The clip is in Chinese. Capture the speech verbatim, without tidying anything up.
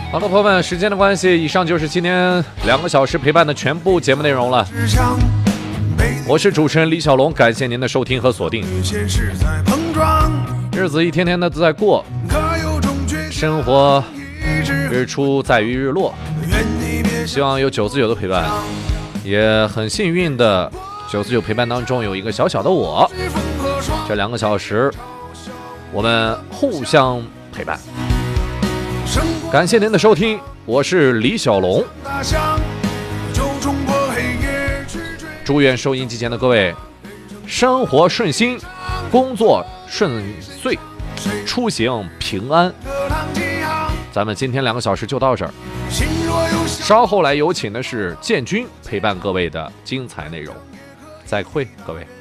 好的，朋友们，时间的关系，以上就是今天两个小时陪伴的全部节目内容了。我是主持人李小龙，感谢您的收听和锁定。日子一天天的在过，生活日出在于日落，希望有九四九的陪伴，也很幸运的九四九陪伴当中有一个小小的我，这两个小时我们互相陪伴。感谢您的收听，我是李小龙。祝愿收音机前的各位生活顺心，工作顺遂，出行平安。咱们今天两个小时就到这儿，稍后来有请的是建军陪伴各位的精彩内容。再会，各位。